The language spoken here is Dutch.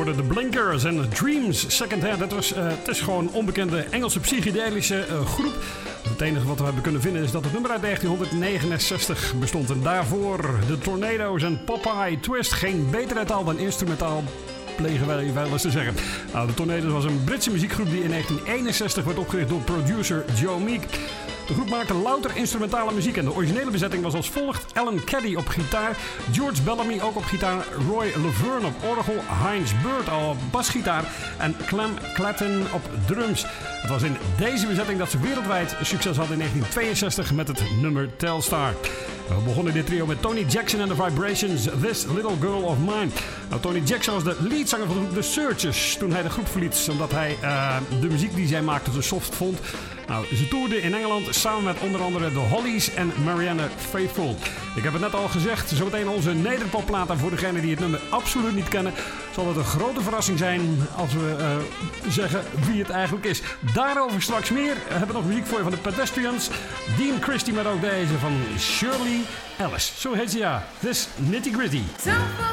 hoorde de Blinkers en Dreams Second Hand. Het is gewoon een onbekende Engelse psychedelische groep. Het enige wat we hebben kunnen vinden is dat het nummer uit 1969 bestond. En daarvoor de Tornado's en Popeye Twist. Geen betere taal dan instrumentaal, plegen wij wel eens te zeggen. Nou, de Tornado's was een Britse muziekgroep die in 1961 werd opgericht door producer Joe Meek. De groep maakte louter instrumentale muziek en de originele bezetting was als volgt: Alan Caddy op gitaar, George Bellamy ook op gitaar, Roy Laverne op orgel, Heinz Bird op basgitaar en Clem Clatton op drums. Het was in deze bezetting dat ze wereldwijd succes hadden in 1962 met het nummer Telstar. We begonnen dit trio met Tony Jackson en The Vibrations, This Little Girl of Mine. Nou, Tony Jackson was de leadzanger van de groep The Searchers toen hij de groep verliet, omdat hij de muziek die zij maakte te soft vond. Nou, ze toerden in Engeland samen met onder andere The Hollies en Marianne Faithfull. Ik heb het net al gezegd, zometeen onze nederpopplaat. En voor degenen die het nummer absoluut niet kennen, zal het een grote verrassing zijn als we zeggen wie het eigenlijk is. Daarover straks meer. We hebben nog muziek voor je van de Pedestrians, Dean Christie met ook deze van Shirley Ellis. Zo heet ze, ja. This Nitty Gritty.